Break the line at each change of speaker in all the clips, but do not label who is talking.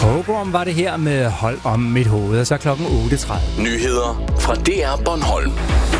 Hågorm var det her med Hold om mit hoved, og så klokken 8.30.
Nyheder fra DR Bornholm.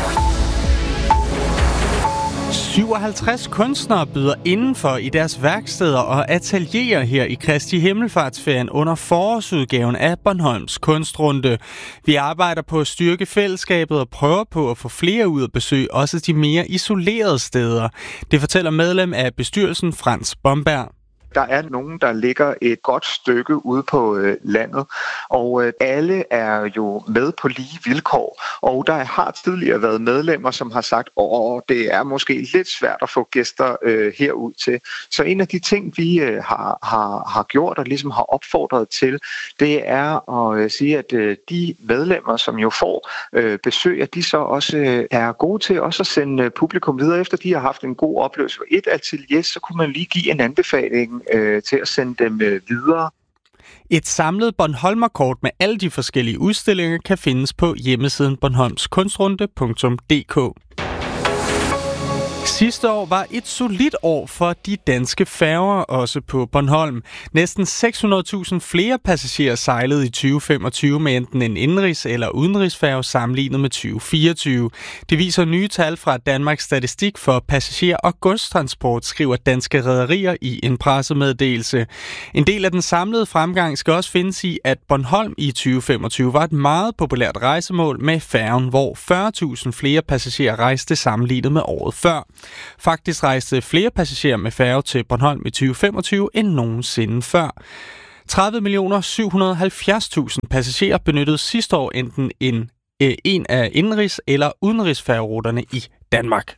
57 kunstnere byder indenfor i deres værksteder og atelierer her i Kristi Himmelfartsferien under forårsudgaven af Bornholms Kunstrunde. Vi arbejder på at styrke fællesskabet og prøver på at få flere ud at besøge også de mere isolerede steder. Det fortæller medlem af bestyrelsen Frans Bomberg.
Der er nogen, der ligger et godt stykke ude på landet, og alle er jo med på lige vilkår. Og der har tidligere været medlemmer, som har sagt, det er måske lidt svært at få gæster herud til. Så en af de ting, vi har gjort og ligesom har opfordret til, det er at sige, at de medlemmer, som jo får besøg, at de så også er gode til også at sende publikum videre, efter de har haft en god oplevelse for et atelier, så kunne man lige give en anbefaling til at sende dem videre.
Et samlet Bornholmerkort med alle de forskellige udstillinger kan findes på hjemmesiden bornholmskunstrunde.dk. Sidste år var et solidt år for de danske færger, også på Bornholm. Næsten 600.000 flere passagerer sejlede i 2025 med enten en indenrigs- eller udenrigsfærge sammenlignet med 2024. Det viser nye tal fra Danmarks Statistik for passager- og godstransport, skriver Danske Rederier i en pressemeddelelse. En del af den samlede fremgang skal også findes i, at Bornholm i 2025 var et meget populært rejsemål med færgen, hvor 40.000 flere passagerer rejste sammenlignet med året før. Faktisk rejste flere passagerer med færge til Bornholm i 2025 end nogensinde før. 30.770.000 passagerer benyttede sidste år enten en af indenrigs- eller udenrigsfærgeruterne i Danmark.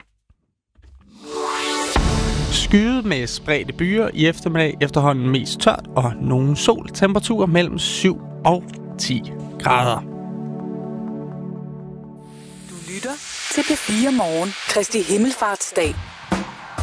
Skyet med spredte byer i eftermiddag, efterhånden mest tørt og nogen sol. Temperaturer mellem 7 og 10 grader.
Du lytter til P4 Morgen, Kristi Himmelfartsdag.